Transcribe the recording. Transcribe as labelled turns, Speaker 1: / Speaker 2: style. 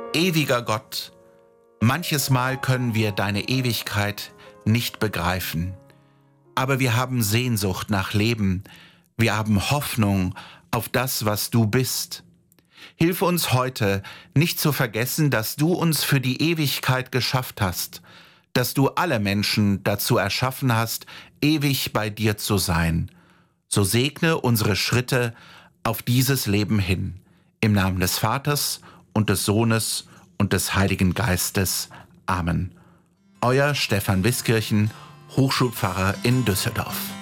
Speaker 1: Ewiger Gott, manches Mal können wir deine Ewigkeit nicht begreifen, aber wir haben Sehnsucht nach Leben, wir haben Hoffnung auf das, was du bist. Hilf uns heute, nicht zu vergessen, dass du uns für die Ewigkeit geschafft hast, dass du alle Menschen dazu erschaffen hast, ewig bei dir zu sein. So segne unsere Schritte auf dieses Leben hin. Im Namen des Vaters und des Sohnes und des Heiligen Geistes. Amen. Euer Stefan Wiskirchen, Hochschulpfarrer in Düsseldorf.